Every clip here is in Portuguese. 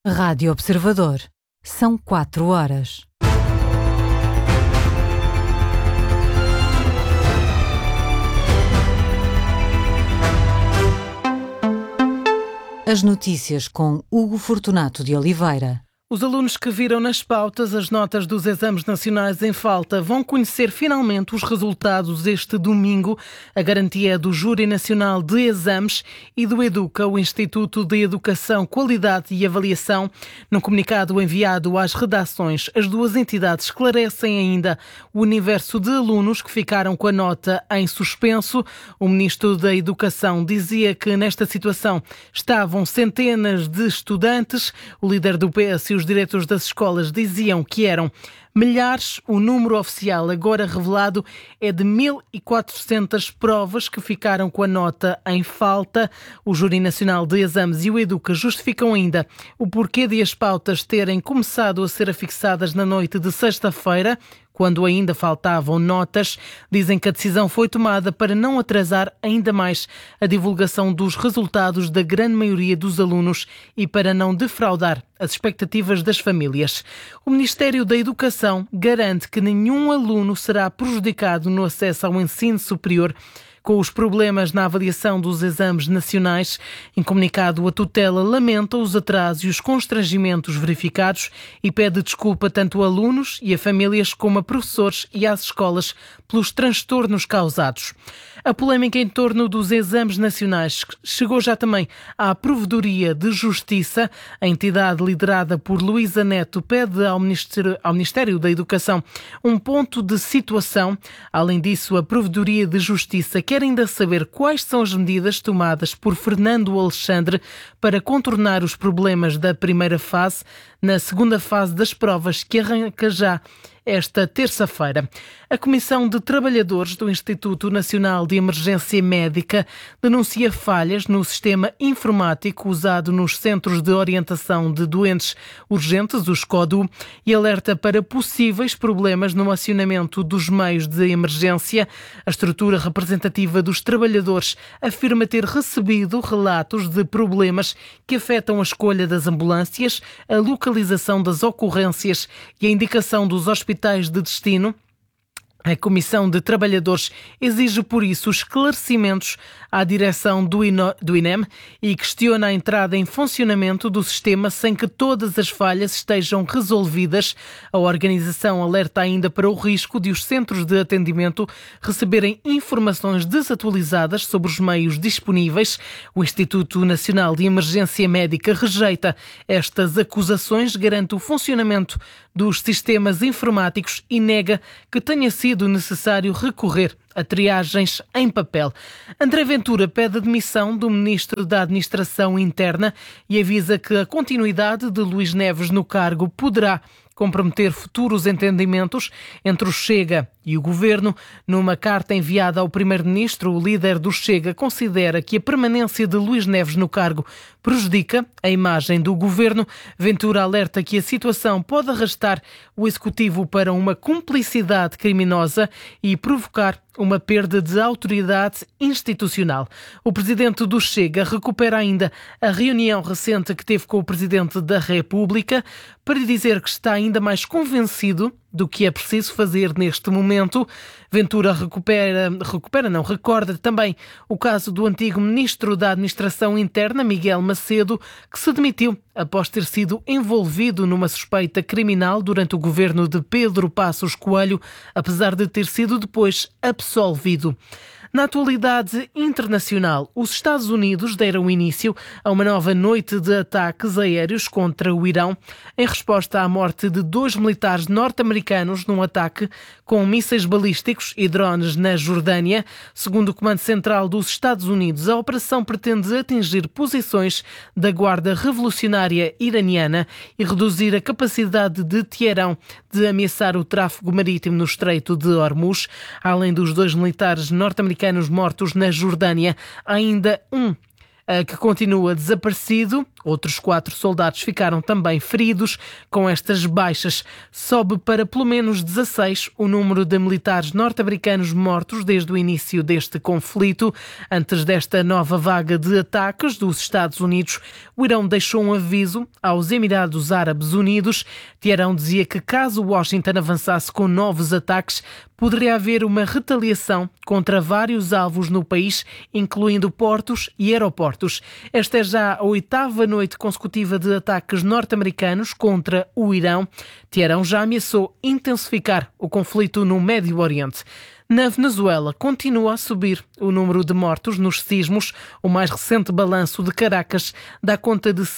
Rádio Observador. São 4 horas. As notícias com Hugo Fortunato de Oliveira. Os alunos que viram nas pautas as notas dos exames nacionais em falta vão conhecer finalmente os resultados este domingo. A garantia é do Júri Nacional de Exames e do EDUCA, o Instituto de Educação, Qualidade e Avaliação. Num comunicado enviado às redações, as duas entidades esclarecem ainda o universo de alunos que ficaram com a nota em suspenso. O Ministro da Educação dizia que nesta situação estavam centenas de estudantes. O líder do PS e os diretores das escolas diziam que eram milhares. O número oficial agora revelado é de 1.400 provas que ficaram com a nota em falta. O Júri Nacional de Exames e o EDUCA justificam ainda o porquê de as pautas terem começado a ser afixadas na noite de sexta-feira, quando ainda faltavam notas. Dizem que a decisão foi tomada para não atrasar ainda mais a divulgação dos resultados da grande maioria dos alunos e para não defraudar as expectativas das famílias. O Ministério da Educação garante que nenhum aluno será prejudicado no acesso ao ensino superior com os problemas na avaliação dos exames nacionais. Em comunicado, a tutela lamenta os atrasos e os constrangimentos verificados e pede desculpa tanto a alunos e a famílias como a professores e às escolas pelos transtornos causados. A polémica em torno dos exames nacionais chegou já também à Provedoria de Justiça. A entidade liderada por Luísa Neto pede ao Ministério da Educação um ponto de situação. Além disso, a Provedoria de Justiça quer ainda saber quais são as medidas tomadas por Fernando Alexandre para contornar os problemas da primeira fase na segunda fase das provas, que arranca já esta terça-feira. A Comissão de Trabalhadores do Instituto Nacional de Emergência Médica denuncia falhas no sistema informático usado nos Centros de Orientação de Doentes Urgentes, os CODU, e alerta para possíveis problemas no acionamento dos meios de emergência. A estrutura representativa dos trabalhadores afirma ter recebido relatos de problemas que afetam a escolha das ambulâncias, a localização das ocorrências e a indicação dos hospitais de destino. A Comissão de Trabalhadores exige, por isso, esclarecimentos à direção do INEM e questiona a entrada em funcionamento do sistema sem que todas as falhas estejam resolvidas. A organização alerta ainda para o risco de os centros de atendimento receberem informações desatualizadas sobre os meios disponíveis. O Instituto Nacional de Emergência Médica rejeita estas acusações, garante o funcionamento dos sistemas informáticos e nega que tenha sido necessário recorrer a triagens em papel. André Ventura pede a demissão do Ministro da Administração Interna e avisa que a continuidade de Luís Neves no cargo poderá comprometer futuros entendimentos entre o Chega e o Governo. Numa carta enviada ao Primeiro-Ministro, o líder do Chega considera que a permanência de Luís Neves no cargo prejudica a imagem do Governo. Ventura alerta que a situação pode arrastar o Executivo para uma cumplicidade criminosa e provocar uma perda de autoridade institucional. O presidente do Chega recupera ainda a reunião recente que teve com o Presidente da República para dizer que está ainda mais convencido do que é preciso fazer neste momento. Ventura recorda também o caso do antigo Ministro da Administração Interna, Miguel Macedo, que se demitiu após ter sido envolvido numa suspeita criminal durante o governo de Pedro Passos Coelho, apesar de ter sido depois absolvido. Na atualidade internacional, os Estados Unidos deram início a uma nova noite de ataques aéreos contra o Irão, em resposta à morte de 2 militares norte-americanos num ataque com mísseis balísticos e drones na Jordânia. Segundo o Comando Central dos Estados Unidos, a operação pretende atingir posições da Guarda Revolucionária Iraniana e reduzir a capacidade de Teherão de ameaçar o tráfego marítimo no Estreito de Hormuz. Além dos 2 militares norte-americanos mortos na Jordânia, há ainda um que continua desaparecido. Outros 4 soldados ficaram também feridos. Com estas baixas, sobe para pelo menos 16 o número de militares norte-americanos mortos desde o início deste conflito. Antes desta nova vaga de ataques dos Estados Unidos, o Irão deixou um aviso aos Emirados Árabes Unidos. Teherão dizia que caso Washington avançasse com novos ataques, poderia haver uma retaliação contra vários alvos no país, incluindo portos e aeroportos. Esta é já a 8ª noite consecutiva de ataques norte-americanos contra o Irão. Teherão já ameaçou intensificar o conflito no Médio Oriente. Na Venezuela, continua a subir o número de mortos nos sismos. O mais recente balanço de Caracas dá conta de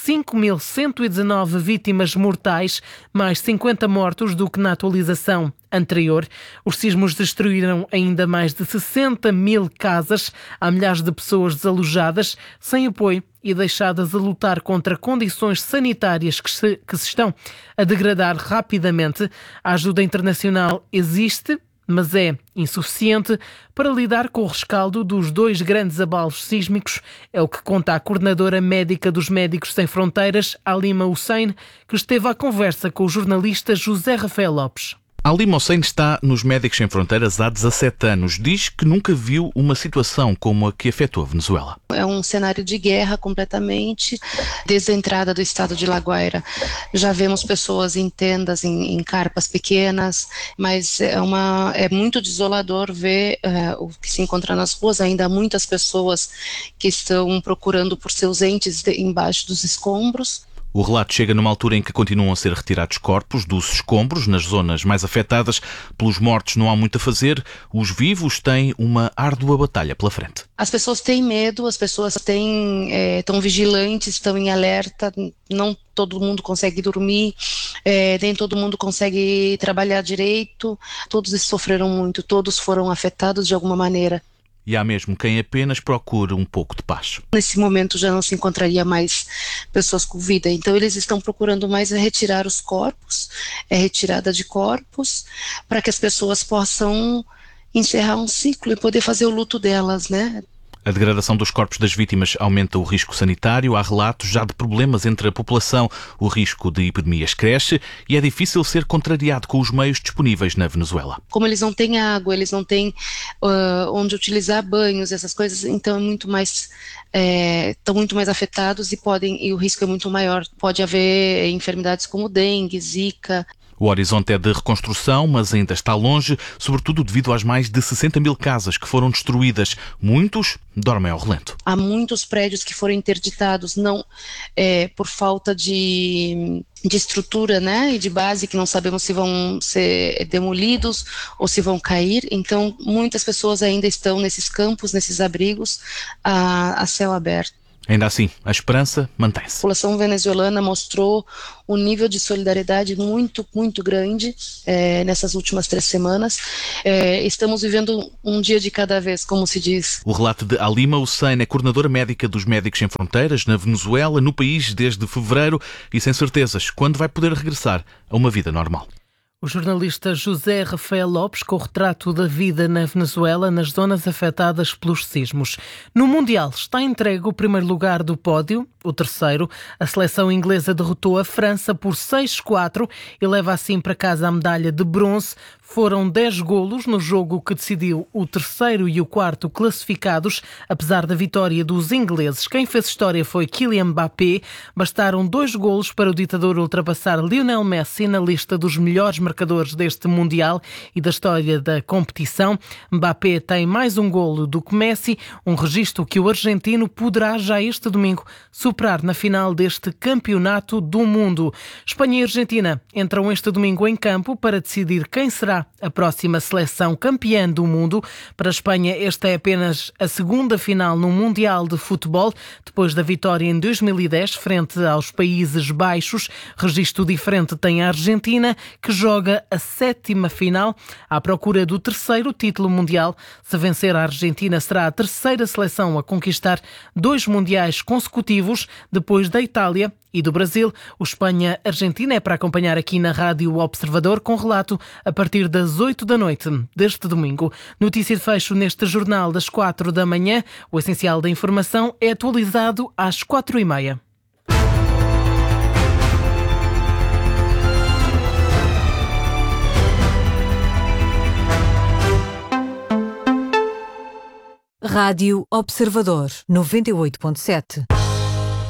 5.119 vítimas mortais, mais 50 mortos do que na atualização anterior. Os sismos destruíram ainda mais de 60.000 casas. Há milhares de pessoas desalojadas, sem apoio e deixadas a lutar contra condições sanitárias que se estão a degradar rapidamente. A ajuda internacional existe, mas é insuficiente para lidar com o rescaldo dos 2 grandes abalos sísmicos. É o que conta a coordenadora médica dos Médicos Sem Fronteiras, Halima Hussein, que esteve à conversa com o jornalista José Rafael Lopes. Halima Hussein está nos Médicos Sem Fronteiras há 17 anos. Diz que nunca viu uma situação como a que afetou a Venezuela. É um cenário de guerra completamente. Desde a entrada do estado de La Guaira, já vemos pessoas em tendas, em carpas pequenas, mas é muito desolador ver o que se encontra nas ruas. Ainda há muitas pessoas que estão procurando por seus entes embaixo dos escombros. O relato chega numa altura em que continuam a ser retirados corpos dos escombros nas zonas mais afetadas. Pelos mortos não há muito a fazer. Os vivos têm uma árdua batalha pela frente. As pessoas têm medo, as pessoas estão vigilantes, estão em alerta. Não todo mundo consegue dormir, nem todo mundo consegue trabalhar direito. Todos sofreram muito, todos foram afetados de alguma maneira. E há mesmo quem apenas procure um pouco de paz. Nesse momento já não se encontraria mais pessoas com vida, então eles estão procurando mais retirar os corpos, retirada de corpos, para que as pessoas possam encerrar um ciclo e poder fazer o luto delas, né? A degradação dos corpos das vítimas aumenta o risco sanitário. Há relatos já de problemas entre a população. O risco de epidemias cresce e é difícil ser contrariado com os meios disponíveis na Venezuela. Como eles não têm água, eles não têm onde utilizar banhos, essas coisas, então estão muito mais afetados e o risco é muito maior. Pode haver enfermidades como dengue, zika. O horizonte é de reconstrução, mas ainda está longe, sobretudo devido às mais de 60.000 casas que foram destruídas. Muitos dormem ao relento. Há muitos prédios que foram interditados, não por falta de estrutura, né, e de base, que não sabemos se vão ser demolidos ou se vão cair. Então, muitas pessoas ainda estão nesses campos, nesses abrigos, a céu aberto. Ainda assim, a esperança mantém-se. A população venezuelana mostrou um nível de solidariedade muito, muito grande nessas últimas 3 semanas. Estamos vivendo um dia de cada vez, como se diz. O relato de Halima Hussein é coordenadora médica dos Médicos Sem Fronteiras na Venezuela, no país desde fevereiro e sem certezas quando vai poder regressar a uma vida normal. O jornalista José Rafael Lopes com o retrato da vida na Venezuela nas zonas afetadas pelos sismos. No Mundial está entregue o primeiro lugar do pódio, o terceiro. A seleção inglesa derrotou a França por 6-4 e leva assim para casa a medalha de bronze. Foram 10 golos no jogo que decidiu o terceiro e o quarto classificados, apesar da vitória dos ingleses. Quem fez história foi Kylian Mbappé. Bastaram 2 golos para o ditador ultrapassar Lionel Messi na lista dos melhores marcadores deste Mundial e da história da competição. Mbappé tem mais um golo do que Messi, um registro que o argentino poderá já este domingo superar na final deste Campeonato do Mundo. Espanha e Argentina entram este domingo em campo para decidir quem será a próxima seleção campeã do mundo. Para a Espanha, esta é apenas a segunda final no Mundial de Futebol, depois da vitória em 2010 frente aos Países Baixos. Registro diferente tem a Argentina, que joga a 7ª final à procura do terceiro título mundial. Se vencer a Argentina, será a terceira seleção a conquistar 2 mundiais consecutivos. menos, depois da Itália e do Brasil. O Espanha-Argentina é para acompanhar aqui na Rádio Observador, com relato a partir das 8 da noite deste domingo. Notícia de fecho neste jornal das 4 da manhã. O essencial da informação é atualizado às 4h30. Rádio Observador 98.7.